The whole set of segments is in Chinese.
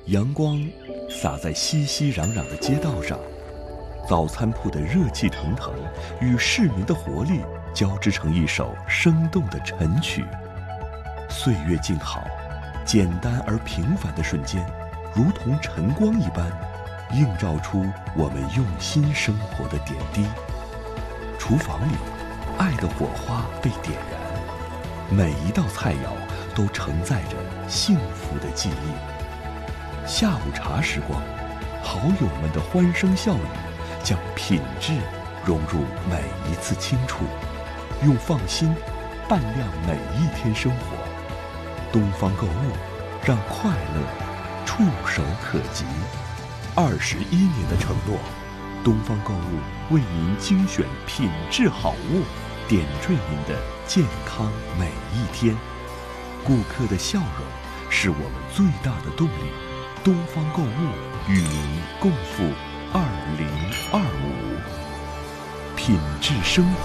阳光洒在熙熙攘攘的街道上，早餐铺的热气腾腾与市民的活力交织成一首生动的晨曲。岁月静好，简单而平凡的瞬间，如同晨光一般，映照出我们用心生活的点滴。厨房里，爱的火花被点燃，每一道菜肴都承载着幸福的记忆。下午茶时光，好友们的欢声笑语，将品质融入每一次轻触，用放心伴亮每一天生活。东方购物，让快乐触手可及。21年的承诺，东方购物为您精选品质好物，点缀您的健康每一天。顾客的笑容是我们最大的动力。东方购物与您共赴2025，品质生活，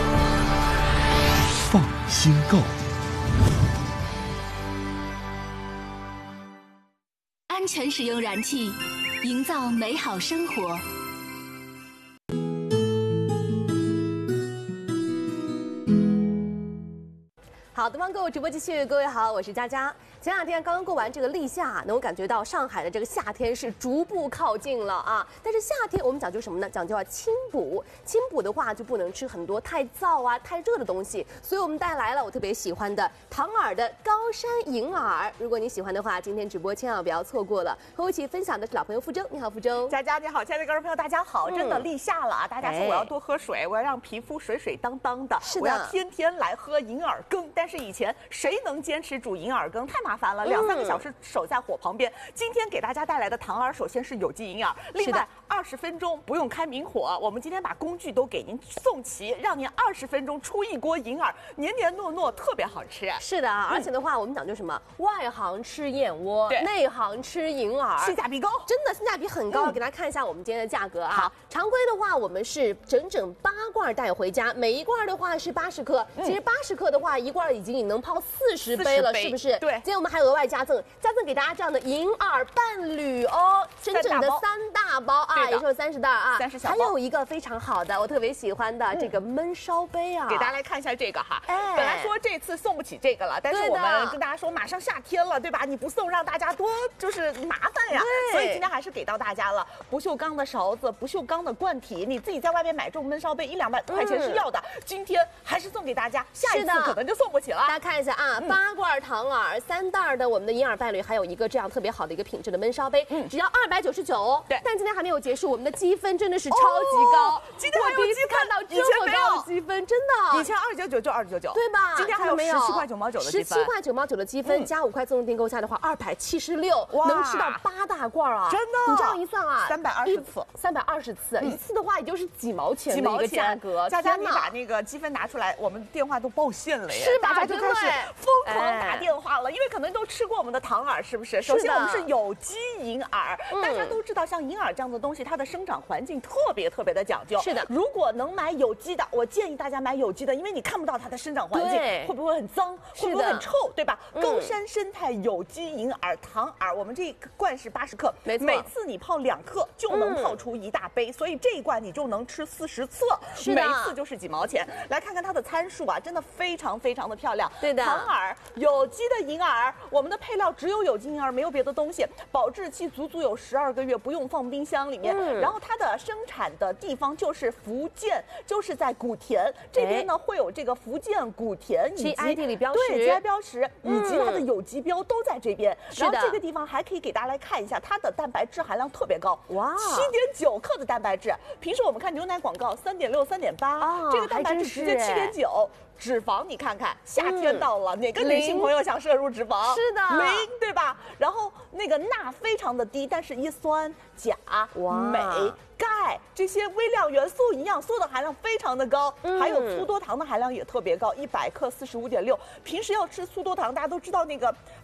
放心购。 安全使用燃气，营造美好生活。 好，东方购物直播继续，各位好，我是佳佳。前两天刚刚过完这个立夏，能够感觉到上海的这个夏天是逐步靠近了啊。但是夏天我们讲究什么呢？讲究清补。清补的话就不能吃很多太燥啊、太热的东西，所以我们带来了我特别喜欢的唐尔的高山银耳。如果你喜欢的话，今天直播千万不要错过了。和我一起分享的是老朋友傅周，你好，傅周。 佳佳你好，亲爱的观众朋友大家好。真的立夏了啊，大家说我要多喝水，我要让皮肤水水当当的， 是的， 我要天天来喝银耳羹。但是以前谁能坚持煮银耳羹？太麻烦了，2-3个小时守在火旁边。今天给大家带来的唐尔，首先是有机银耳，另外20分钟不用开明火。我们今天把工具都给您送齐，让您20分钟出一锅银耳，黏黏糯糯，特别好吃。 是的，而且的话，我们讲究什么？外行吃燕窝，内行吃银耳， 性价比高， 真的性价比很高。给大家看一下我们今天的价格啊。好，常规的话，我们是整整8罐带回家，每一罐的话是80克。其实80克的话，一罐已经能泡40杯了，是不是？ 对。 今天我们还额外加赠给大家这样的银耳伴侣哦，真正的3大包啊，也就是30袋啊 ，30小包。 还有一个非常好的，我特别喜欢的这个焖烧杯啊， 给大家来看一下这个哈。本来说这次送不起这个了，但是我们跟大家说马上夏天了，对吧？你不送让大家多就是麻烦呀，所以今天还是给到大家了。不锈钢的勺子，不锈钢的罐体，你自己在外面买这种焖烧杯100-200块钱是要的，今天还是送给大家，下一次可能就送不起了。 大家看一下啊，8罐唐尔，3袋的我们的银耳伴侣，还有一个这样特别好的一个品质的焖烧杯，只要299。对，但今天还没有结束，我们的积分真的是超级高。今天我第一次看到这么高的积分，真的。 以前299就299， 对吧？ 今天还有17块9毛9的积分 ，17块9毛9的积分，加5块自动订购下的话，276，能吃到8大罐啊！ 真的， 你这样一算啊 ，320次 ，320次，一次的话也就是几毛钱的一个价格。 佳佳，你把那个积分拿出来，我们电话都报线了耶， 是吧？ 大家就开始疯狂打电话了，因为可能都吃过我们的唐尔，是不是？首先我们是有机银耳，大家都知道，像银耳这样的东西，它的生长环境特别的讲究。 是的， 如果能买有机的，我建议大家买有机的，因为你看不到它的生长环境，会不会很脏，会不会很臭，对吧？高山生态有机银耳唐尔，我们这一罐是80克， 没错， 每次你泡2克就能泡出1大杯，所以这一罐你就能吃40次，每次就是几毛钱。来看看它的参数啊，真的非常的漂亮。 对的， 唐尔有机的银耳，我们的配料只有有机银耳，没有别的东西，保质期足有12个月，不用放冰箱里面。然后它的生产的地方就是福建，就是在古田这边呢，会有这个福建古田以及 GI 地理标识， 对 GI 标识以及它的有机标都在这边。然后这个地方还可以给大家来看一下，它的蛋白质含量特别高，哇，7.9克的蛋白质。平时我们看牛奶广告3.6、3.8，这个蛋白质直接7.9。脂肪你看看，夏天到了，哪个女性朋友想摄入脂肪？ 是的 ，0，对吧？然后那个钠非常的低，但是叶酸、钾、镁、钙这些微量元素、营养素的含量非常的高，还有粗多糖的含量也特别高，100克45.6。平时要吃粗多糖，大家都知道那个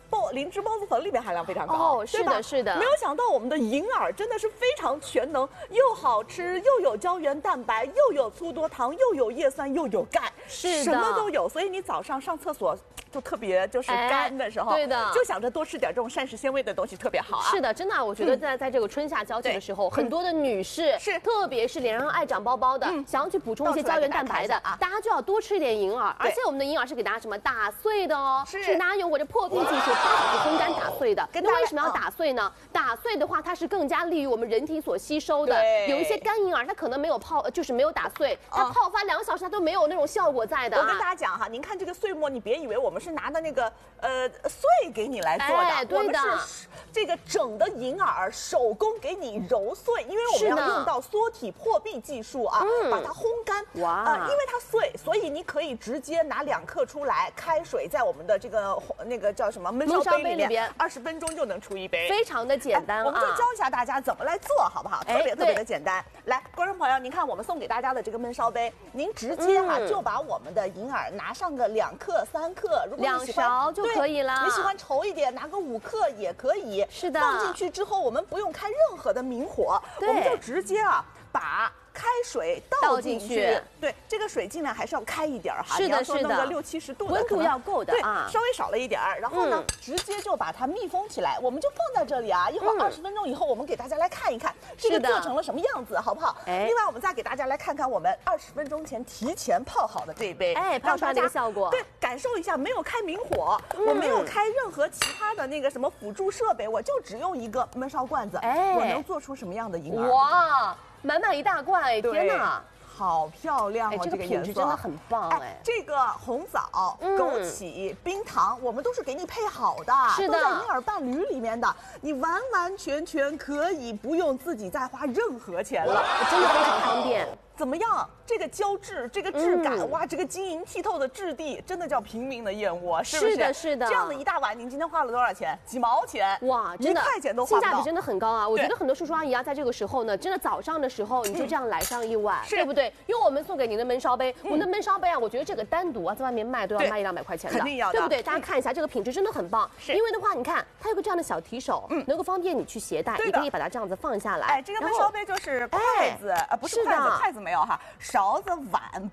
灵芝孢子粉里面含量非常高， 哦，是的，是的。 没有想到我们的银耳真的是非常全能，又好吃，又有胶原蛋白，又有粗多糖，又有叶酸，又有钙， 是的， 什么都有。所以你早上上厕所就特别就是干的时候， 对的， 就想着多吃点这种膳食纤维的东西特别好啊。 是的，真的，我觉得在这个春夏交际的时候，很多的女士是， 特别是脸上爱长包包的，想要去补充一些胶原蛋白的，大家就要多吃一点银耳。而且我们的银耳是给大家什么打碎的哦，是大家用过这破壁技术8小时烘干打碎的。那为什么要打碎呢？打碎的话，它是更加利于我们人体所吸收的。有一些干银耳，它可能没有就是没有打碎，它泡发2个小时，它都没有那种效果在的。 我跟大家讲哈，您看这个碎末，你别以为我们是拿的那个碎给你来做的， 对的， 我们是这个整的银耳手工给你揉碎，因为我们要用到缩体破壁技术啊，把它烘干。 哇， 因为它碎，所以你可以直接拿2克出来，开水在我们的这个那个叫什么焖烧杯里面，20分钟就能出一杯， 非常的简单啊。 我们就教一下大家怎么来做，好不好？特别的简单。来，观众朋友，您看我们送给大家的这个焖烧杯，您直接就把我们的银耳拿上个2克、3克，如果你喜欢 2勺就可以了。 你喜欢稠一点，拿个5克也可以。 是的， 放进去之后，我们不用开任何的明火，我们就直接把开水倒进去。对，这个水尽量还是要开一点哈。 是的， 是的，弄个60、70度的， 温度要够的啊。 对，稍微少了一点儿。然后呢，直接就把它密封起来，我们就放在这里啊。一会儿20分钟以后，我们给大家来看一看这个做成了什么样子，好不好？另外，我们再给大家来看看我们20分钟前提前泡好的这一杯， 泡出来的效果。 对，感受一下，没有开明火，我没有开任何其他的那个什么辅助设备，我就只用一个焖烧罐子，我能做出什么样的银耳？ 哇！满满一大罐，天哪， 好漂亮哦！ 这个品质真的很棒哎。 这个红枣、枸杞、冰糖，我们都是给你配好的， 是的， 都在银耳伴侣里面的，你完完全全可以不用自己再花任何钱了， 真的非常方便。 怎么样？这个胶质，这个质感，哇，这个晶莹剔透的质地，真的叫平民的燕窝，是不是？ 是的，是的。 这样的一大碗，您今天花了多少钱？几毛钱？ 哇，真的 1块钱都花不到， 性价比真的很高啊！我觉得很多叔叔阿姨啊，在这个时候呢，真的早上的时候你就这样来上一碗，对不对？用我们送给您的焖烧杯，我们的焖烧杯啊，我觉得这个单独啊，在外面卖都要卖100-200块钱的， 肯定要的， 对不对？大家看一下，这个品质真的很棒。因为的话，你看它有个这样的小提手，能够方便你去携带，你可以把它这样子放下来。 这个焖烧杯就是筷子，不是筷子，筷子没有哈。勺子、碗、